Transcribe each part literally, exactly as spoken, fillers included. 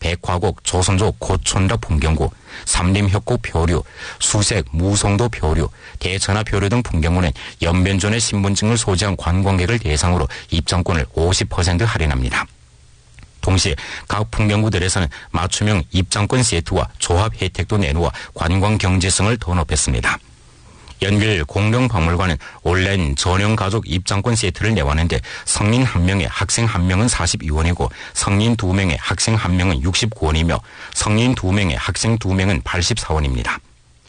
백화곡 조선족 고촌락 풍경구, 삼림협곡 표류, 수색 무송도 표류, 대천하 표류 등 풍경구는 연변전의 신분증을 소지한 관광객을 대상으로 입장권을 오십 퍼센트 할인합니다. 동시에 각 풍경구들에서는 맞춤형 입장권 세트와 조합 혜택도 내놓아 관광 경제성을 더 높였습니다. 연길 공룡박물관은 온라인 전용 가족 입장권 세트를 내왔는데 성인 한 명에 학생 한 명은 사십이 원이고 성인 두 명에 학생 한 명은 육십구 원이며 성인 두 명에 학생 두 명은 팔십사 원입니다.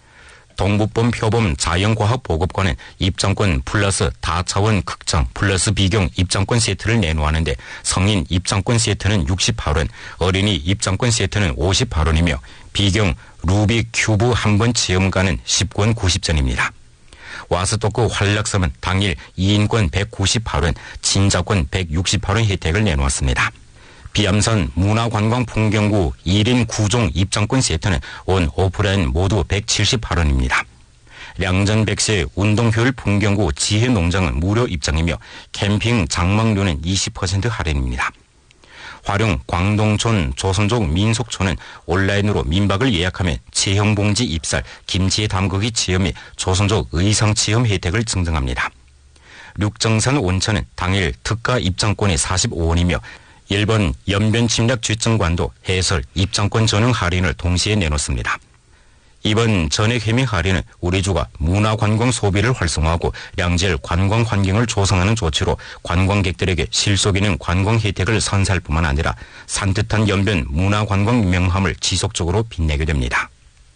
동북범 표범 자연과학보급관은 입장권 플러스 다차원 극장 플러스 비경 입장권 세트를 내놓았는데 성인 입장권 세트는 육십팔 원, 어린이 입장권 세트는 오십팔 원이며 비경 루빅 큐브 한 번 체험가는 십구 원 구십 전입니다. 와스토크 활락섬은 당일 이 인권 백구십팔 원, 친자권 백육십팔 원 혜택을 내놓았습니다. 비암산 문화관광풍경구 일 인 구 종 입장권 세트는 온 오프라인 모두 백칠십팔 원입니다. 량전백세 운동효율 풍경구 지혜농장은 무료 입장이며 캠핑 장막류는 이십 퍼센트 할인입니다. 화룡 광동촌 조선족 민속촌은 온라인으로 민박을 예약하면 체형봉지 입살, 김치에 담그기 체험 및 조선족 의상 체험 혜택을 증정합니다. 륙정산 온천은 당일 특가 입장권이 사십오 원이며 일본 연변침략쥐증관도 해설 입장권 전용 할인을 동시에 내놓습니다. 이번 전액 해밍 할인은 우리주가 문화관광 소비를 활성화하고 량질 관광 환경을 조성하는 조치로 관광객들에게 실속 있는 관광 혜택을 선사할 뿐만 아니라 산뜻한 연변 문화관광 명함을 지속적으로 빛내게 됩니다.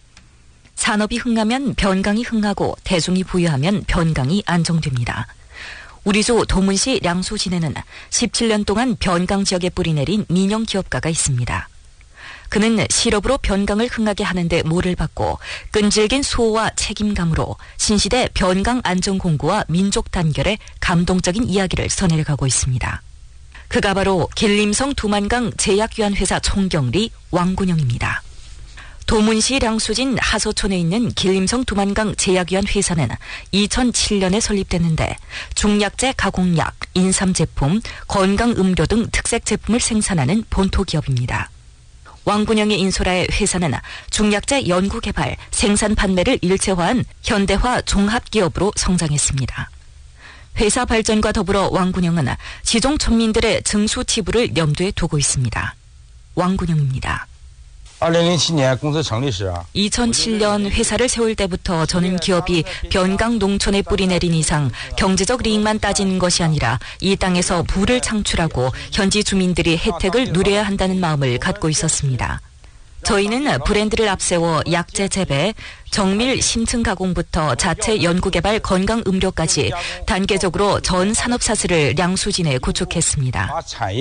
산업이 흥하면 변강이 흥하고 대중이 부유하면 변강이 안정됩니다. 우리주 도문시 량소시내는 십칠 년 동안 변강 지역에 뿌리 내린 민영 기업가가 있습니다. 그는 실업으로 변강을 흥하게 하는데 모를 받고 끈질긴 수호와 책임감으로 신시대 변강 안전 공구와 민족 단결의 감동적인 이야기를 써내려가고 있습니다. 그가 바로 길림성 두만강 제약유한회사 총경리 왕군영입니다. 도문시 량수진 하서촌에 있는 길림성 두만강 제약유한회사는 이천칠 년에 설립됐는데 중약제 가공약, 인삼제품, 건강음료 등 특색 제품을 생산하는 본토기업입니다. 왕군영의 인솔하에 회사는 중약제 연구개발, 생산 판매를 일체화한 현대화 종합기업으로 성장했습니다. 회사 발전과 더불어 왕군영은 지종 천민들의 증수 치부를 염두에 두고 있습니다. 왕군영입니다. 이천칠 년 회사를 세울 때부터 저는 기업이 변강 농촌에 뿌리 내린 이상 경제적 이익만 따지는 것이 아니라 이 땅에서 부를 창출하고 현지 주민들이 혜택을 누려야 한다는 마음을 갖고 있었습니다. 저희는 브랜드를 앞세워 약재 재배, 정밀 심층 가공부터 자체 연구개발 건강 음료까지 단계적으로 전 산업사슬을 량수진에 구축했습니다.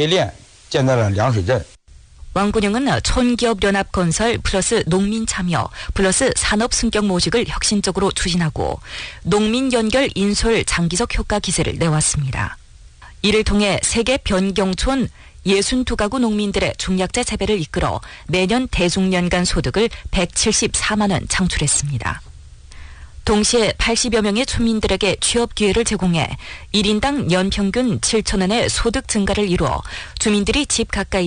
왕군영은 촌기업연합건설 플러스 농민참여 플러스 산업승격 모직을 혁신적으로 추진하고 농민연결 인솔 장기적 효과 기세를 내왔습니다. 이를 통해 세계 변경촌 육십이 가구 농민들의 중약재 재배를 이끌어 매년 대중연간 소득을 백칠십사만 원 창출했습니다. 동시에 팔십여 명의 촌민들에게 취업 기회를 제공해 일 인당 연평균 칠천 원의 소득 증가를 이루어 주민들이 집 가까이